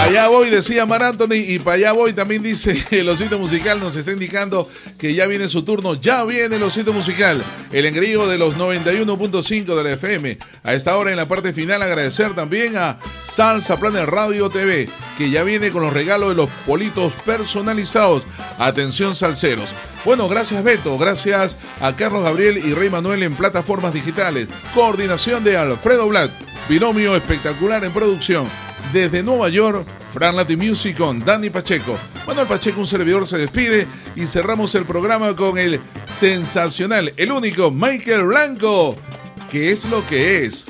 allá voy, decía Mar Anthony, y para allá voy también dice el Osito Musical, nos está indicando que ya viene su turno, ya viene el Osito Musical, el engreído de los 91.5 de la FM. A esta hora en la parte final agradecer también a Salsa Planet Radio TV, que ya viene con los regalos de los politos personalizados. Atención salseros. Bueno, gracias Beto, gracias a Carlos Gabriel y Rey Manuel en plataformas digitales. Coordinación de Alfredo Black, binomio espectacular en producción. Desde Nueva York, Fran Latin Music con Dani Pacheco. Manuel Pacheco, un servidor, se despide y cerramos el programa con el sensacional, el único Michael Blanco. ¿Qué es lo que es?